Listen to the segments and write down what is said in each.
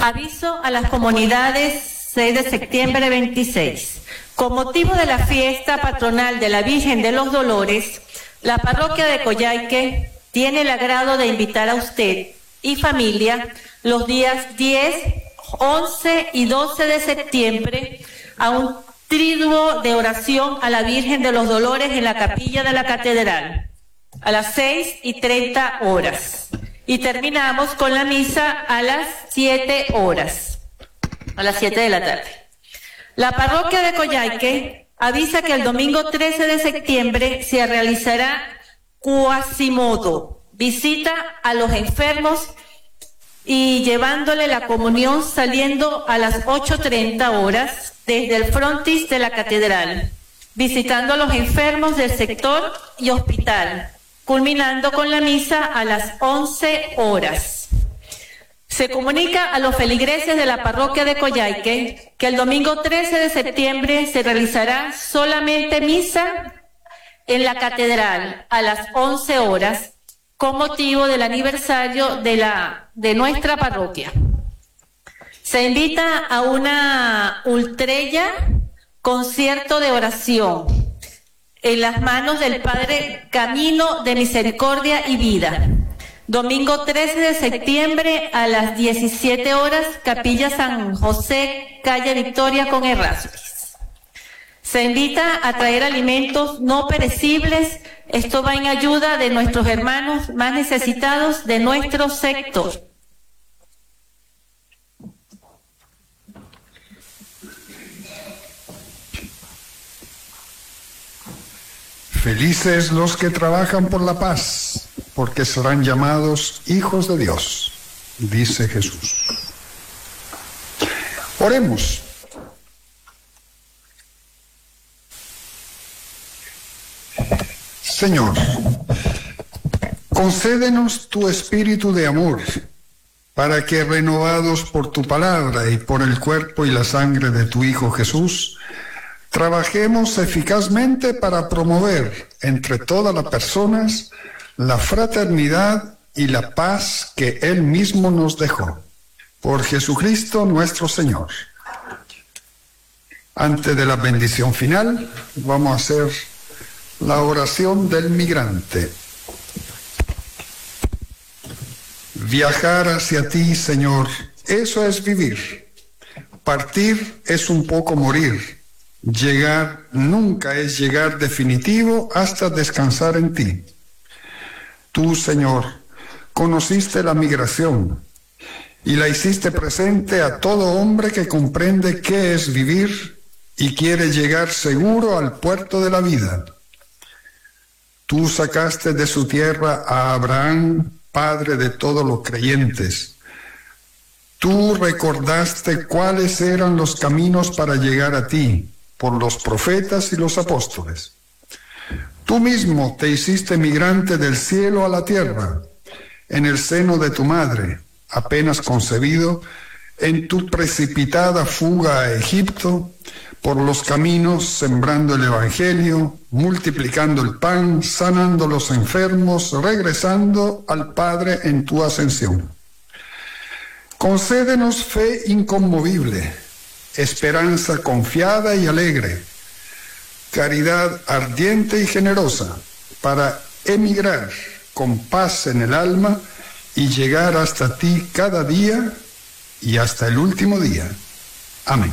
Aviso a las comunidades 6 de septiembre 26. Con motivo de la fiesta patronal de la Virgen de los Dolores, la parroquia de Coyhaique tiene el agrado de invitar a usted y familia los días 10, 11 y 12 de septiembre a un triduo de oración a la Virgen de los Dolores en la capilla de la catedral a las 6:30 horas. Y terminamos con la misa a las 7 horas, a las 7 de la tarde. La parroquia de Coyhaique avisa que el domingo 13 de septiembre se realizará Quasimodo, visita a los enfermos y llevándole la comunión saliendo a las 8:30 horas desde el frontis de la catedral, visitando a los enfermos del sector y hospital, culminando con la misa a las 11 horas. Se comunica a los feligreses de la parroquia de Coyhaique que el domingo 13 de septiembre se realizará solamente misa en la catedral a las 11 horas con motivo del aniversario de nuestra parroquia. Se invita a una ultrella concierto de oración en las manos del Padre Camino de Misericordia y Vida. Domingo 13 de septiembre a las 17 horas, Capilla San José, calle Victoria con Errázuriz. Se invita a traer alimentos no perecibles. Esto va en ayuda de nuestros hermanos más necesitados de nuestro sector. Felices los que trabajan por la paz, porque serán llamados hijos de Dios, dice Jesús. Oremos. Señor, concédenos tu espíritu de amor, para que renovados por tu palabra y por el cuerpo y la sangre de tu Hijo Jesús, trabajemos eficazmente para promover entre todas las personas la fraternidad y la paz que Él mismo nos dejó. Por Jesucristo nuestro Señor. Antes de la bendición final, vamos a hacer la oración del migrante. Viajar hacia ti, Señor, eso es vivir. Partir es un poco morir. Llegar nunca es llegar definitivo hasta descansar en ti. Tú, Señor, conociste la migración y la hiciste presente a todo hombre que comprende qué es vivir y quiere llegar seguro al puerto de la vida. Tú sacaste de su tierra a Abraham, padre de todos los creyentes. Tú recordaste cuáles eran los caminos para llegar a ti, por los profetas y los apóstoles. Tú mismo te hiciste migrante del cielo a la tierra, en el seno de tu madre, apenas concebido, en tu precipitada fuga a Egipto, por los caminos, sembrando el evangelio, multiplicando el pan, sanando los enfermos, regresando al Padre en tu ascensión. Concédenos fe inconmovible, esperanza confiada y alegre, caridad ardiente y generosa, para emigrar con paz en el alma y llegar hasta ti cada día y hasta el último día. Amén.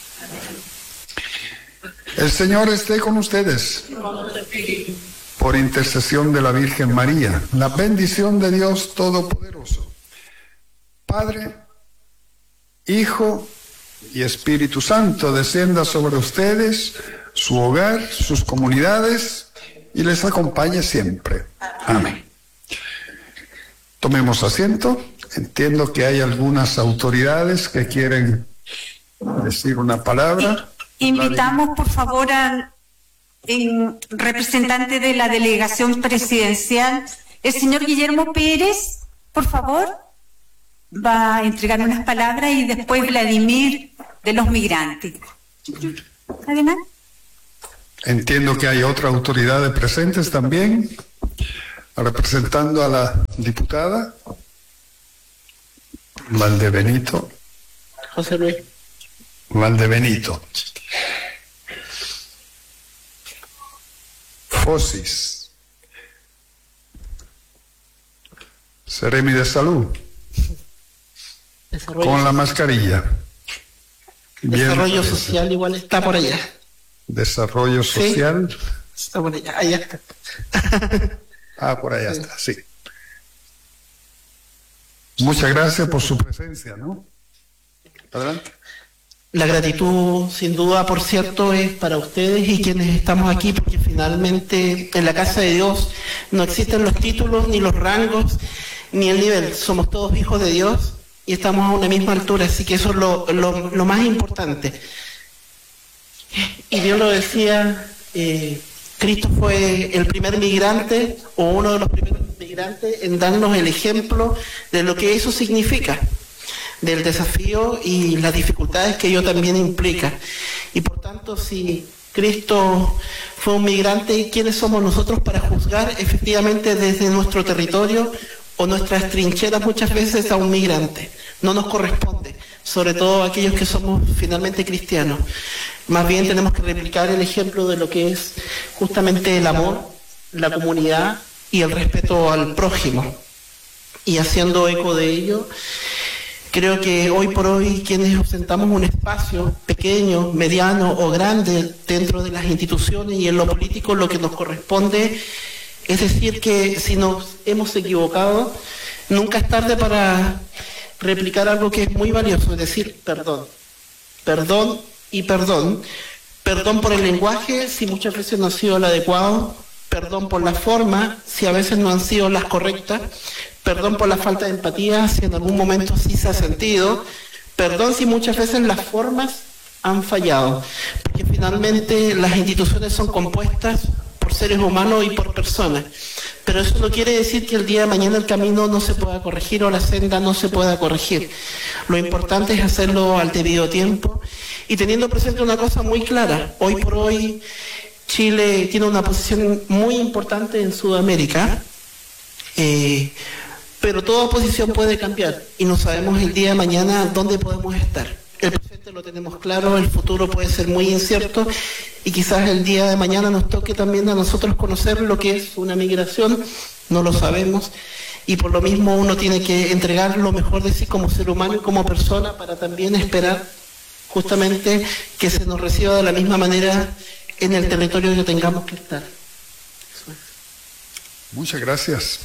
El Señor esté con ustedes. Por intercesión de la Virgen María, la bendición de Dios Todopoderoso, Padre, Hijo y Espíritu Santo, descienda sobre ustedes, su hogar, sus comunidades, y les acompañe siempre. Amén. Tomemos asiento. Entiendo que hay algunas autoridades que quieren decir una palabra. Invitamos, por favor, al representante de la delegación presidencial, el señor Guillermo Pérez, por favor, va a entregar unas palabras, y después Vladimir de los migrantes. Además, entiendo que hay otras autoridades presentes también, representando a la diputada Valdebenito. José Luis. Valdebenito. Fosis. Seremi de Salud. Con la mascarilla. Bien, Desarrollo social igual está por allá. Desarrollo social. Sí, está por allá, allá está. Por allá está, sí. Muchas gracias por su presencia, ¿no? Adelante. La gratitud, sin duda, por cierto, es para ustedes y quienes estamos aquí, porque finalmente en la casa de Dios no existen los títulos, ni los rangos, ni el nivel. Somos todos hijos de Dios y estamos a una misma altura, así que eso es lo más importante. Y Dios lo decía, Cristo fue el primer migrante o uno de los primeros migrantes en darnos el ejemplo de lo que eso significa, del desafío y las dificultades que ello también implica. Y por tanto, si Cristo fue un migrante, ¿quiénes somos nosotros para juzgar efectivamente desde nuestro territorio o nuestras trincheras muchas veces a un migrante? No nos corresponde, sobre todo aquellos que somos finalmente cristianos. Más bien tenemos que replicar el ejemplo de lo que es justamente el amor, la comunidad y el respeto al prójimo. Y haciendo eco de ello, creo que hoy por hoy quienes ostentamos un espacio pequeño, mediano o grande dentro de las instituciones y en lo político, lo que nos corresponde es decir que si nos hemos equivocado, nunca es tarde para replicar algo que es muy valioso, es decir, perdón. Perdón y perdón. Perdón por el lenguaje, si muchas veces no ha sido el adecuado. Perdón por la forma, si a veces no han sido las correctas. Perdón por la falta de empatía, si en algún momento sí se ha sentido. Perdón si muchas veces las formas han fallado. Porque finalmente las instituciones son compuestas por seres humanos y por personas. Pero eso no quiere decir que el día de mañana el camino no se pueda corregir o la senda no se pueda corregir. Lo importante es hacerlo al debido tiempo y teniendo presente una cosa muy clara. Hoy por hoy Chile tiene una posición muy importante en Sudamérica, pero toda posición puede cambiar y no sabemos el día de mañana dónde podemos estar. El presente lo tenemos claro, el futuro puede ser muy incierto y quizás el día de mañana nos toque también a nosotros conocer lo que es una migración, no lo sabemos y por lo mismo uno tiene que entregar lo mejor de sí como ser humano y como persona para también esperar justamente que se nos reciba de la misma manera en el territorio que tengamos que estar. Muchas gracias.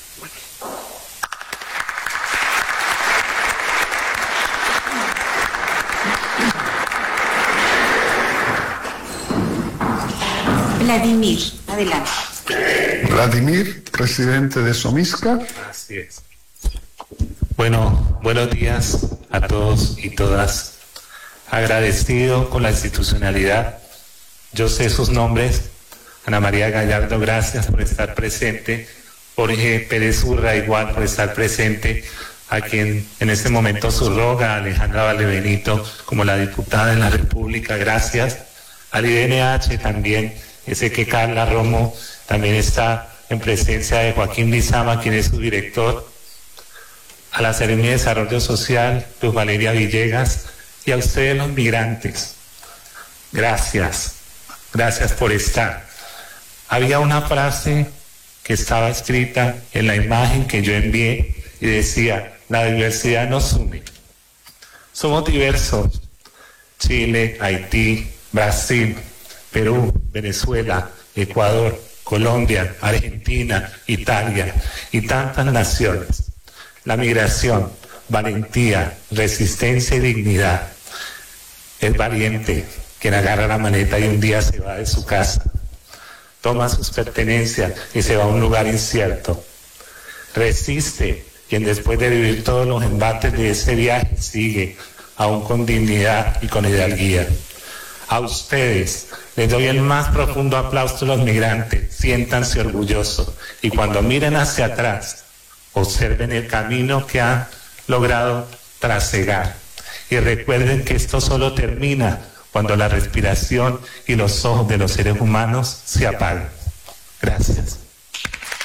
Vladimir, adelante. Vladimir, presidente de Somisca. Así es. Bueno, buenos días a todos y todas. Agradecido con la institucionalidad. Yo sé sus nombres. Ana María Gallardo, gracias por estar presente. Jorge Pérez Urra, igual por estar presente. A quien en este momento subroga, Alejandra Valdebenito, como la diputada de la República, gracias. Al IDNH también. Sé que Carla Romo también está en presencia de Joaquín Lizama, quien es su director. A la Seremi de Desarrollo Social, Luz Valeria Villegas, y a ustedes los migrantes. Gracias. Gracias por estar. Había una frase que estaba escrita en la imagen que yo envié y decía, la diversidad nos une. Somos diversos. Chile, Haití, Brasil, Perú, Venezuela, Ecuador, Colombia, Argentina, Italia y tantas naciones. La migración, valentía, resistencia y dignidad. Es valiente quien agarra la maleta y un día se va de su casa. Toma sus pertenencias y se va a un lugar incierto. Resiste quien después de vivir todos los embates de ese viaje sigue, aún con dignidad y con hidalguía. A ustedes les doy el más profundo aplauso a los migrantes. Siéntanse orgullosos y cuando miren hacia atrás, observen el camino que han logrado trasegar. Y recuerden que esto solo termina cuando la respiración y los ojos de los seres humanos se apagan. Gracias.